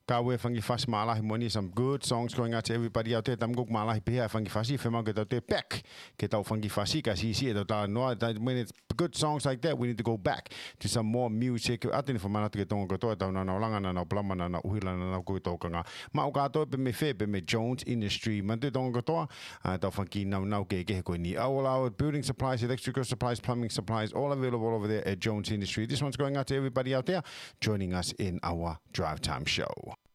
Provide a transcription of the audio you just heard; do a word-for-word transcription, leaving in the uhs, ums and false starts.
Kawe fangi fas malahi moni some good songs going out to everybody out there. Tam guk malahi pia fangi fasi fema ke te back. Ke tau fangi fasi ka si si ta no when it's good songs like that we need to go back to some more music. Atini fa mana te tonga to ta na na langa na na plama na na uhila na na ku to kanga. Ma o ka to pe me fe pe me Jones Industry man te tonga to ta fangi na na ke ke ko ni. All our building supplies, electrical supplies, plumbing supplies all available over there at Jones Industry. This one's going out to everybody out there joining us in our Drive Time show.